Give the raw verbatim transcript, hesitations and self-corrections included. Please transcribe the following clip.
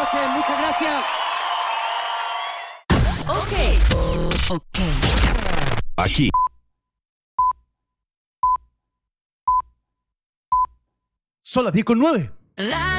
noches, muchas gracias. Ok. Ok. Aquí. Son las diez con nueve.